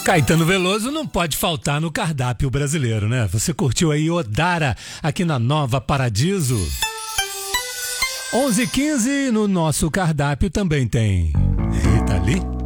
Caetano Veloso não pode faltar no cardápio brasileiro, né? Você curtiu aí Odara aqui na Nova Paradiso. 11h15 no nosso cardápio também tem Rita Lee.